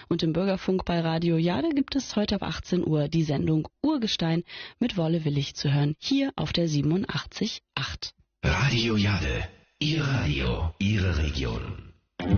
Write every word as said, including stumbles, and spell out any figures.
Und im Bürgerfunk bei Radio Jade gibt es heute ab achtzehn Uhr die Sendung Urgestein mit Wolle Willig zu hören, hier auf der siebenundachtzig Komma acht. Radio Jade, Ihr Radio, Ihre Region.